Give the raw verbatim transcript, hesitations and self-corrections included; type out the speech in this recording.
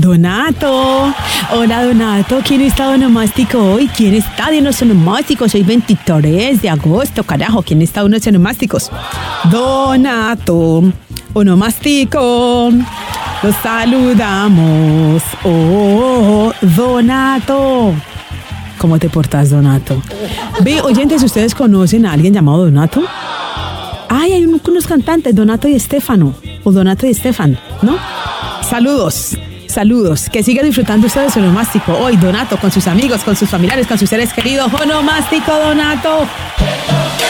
Donato. Hola, Donato. ¿Quién está de onomástico hoy? ¿Quién está de unos onomásticos? Hoy veintitrés de agosto, carajo. ¿Quién está de unos onomásticos? Donato. Onomástico. Los saludamos. Oh, Donato. ¿Cómo te portas, Donato? Ve, oyentes, ¿ustedes conocen a alguien llamado Donato? Ay, hay unos cantantes, Donato y Estefano. O Donato y Estefan, ¿no? Saludos. Saludos, que siga disfrutando usted de su onomástico. Hoy Donato con sus amigos, con sus familiares, con sus seres queridos. Onomástico, Donato.